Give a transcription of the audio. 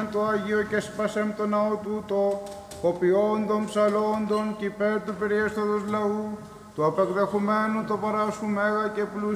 εν το Αγίο και σπασέμ το ναό τούτο, κοπιόντων ψαλόντων και υπέρ του περιέστατος λαού, του απεκδεχομένου το παράσχου μέγα και πλούσιο